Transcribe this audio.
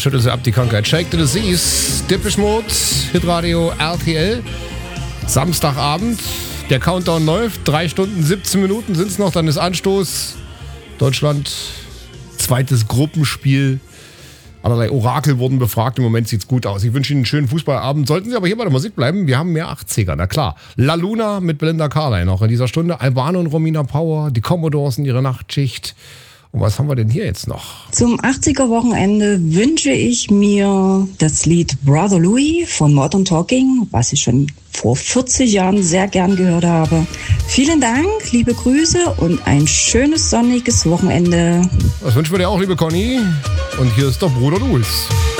schüttelt sie ab, die Krankheit. Shake the Disease, Depeche Mode, Hitradio RTL. Samstagabend, der Countdown läuft. 3 Stunden, 17 Minuten sind es noch, dann ist Anstoß. Deutschland, zweites Gruppenspiel. Allerlei Orakel wurden befragt. Im Moment sieht's gut aus. Ich wünsche Ihnen einen schönen Fußballabend. Sollten Sie aber hier bei der Musik bleiben, wir haben mehr 80er, na klar. La Luna mit Belinda Carlisle noch in dieser Stunde. Albano und Romina Power, die Commodores in ihrer Nachtschicht. Und was haben wir denn hier jetzt noch? Zum 80er-Wochenende wünsche ich mir das Lied Brother Louie von Modern Talking, was ich schon vor 40 Jahren sehr gern gehört habe. Vielen Dank, liebe Grüße und ein schönes sonniges Wochenende. Das wünschen wir dir auch, liebe Conny. Und hier ist doch Bruder Louis.